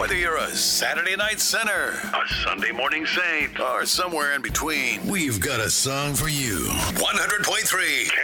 Whether you're a Saturday night sinner, a Sunday morning saint, or somewhere in between, we've got a song for you. 100.3